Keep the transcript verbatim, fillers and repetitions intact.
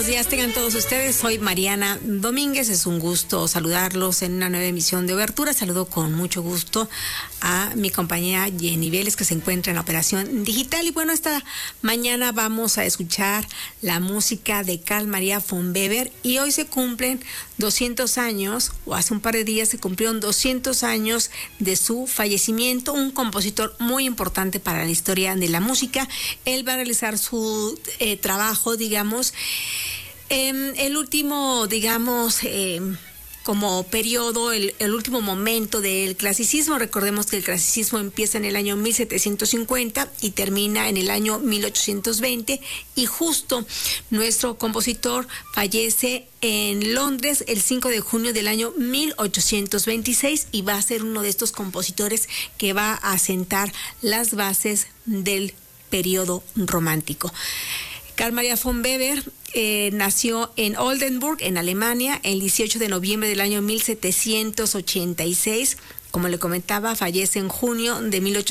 Buenos días tengan todos ustedes, soy Mariana Domínguez, es un gusto saludarlos en una nueva emisión de Obertura. Saludo con mucho gusto a mi compañera Jenny Vélez, que se encuentra en la operación digital. Y bueno, esta mañana vamos a escuchar la música de Carl Maria von Weber, y hoy se cumplen doscientos años, o hace un par de días se cumplieron doscientos años de su fallecimiento, un compositor muy importante para la historia de la música. Él va a realizar su eh, trabajo, digamos, en el último, digamos, eh, como periodo, el, el último momento del clasicismo. Recordemos que el clasicismo empieza en el año mil setecientos cincuenta y termina en el año mil ochocientos veinte, y justo nuestro compositor fallece en Londres el cinco de junio del año mil ochocientos veintiséis, y va a ser uno de estos compositores que va a sentar las bases del periodo romántico. Carl Maria von Weber eh, nació en Oldenburg, en Alemania, el dieciocho de noviembre del año mil setecientos ochenta y seis. Como le comentaba, fallece en junio de mil ochocientos